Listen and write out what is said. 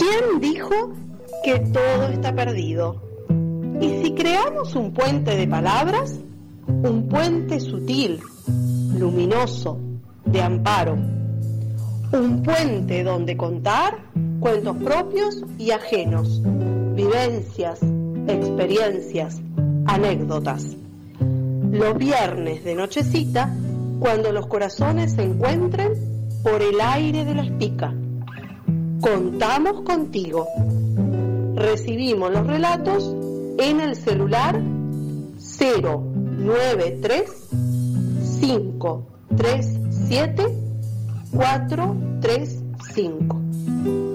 ¿Quién dijo que todo está perdido? ¿Y si creamos un puente de palabras? Un puente sutil, luminoso, de amparo. Un puente donde contar cuentos propios y ajenos, vivencias, experiencias, anécdotas. Los viernes de nochecita, cuando los corazones se encuentren por el aire de la espica. Contamos contigo. Recibimos los relatos en el celular 093 537 435.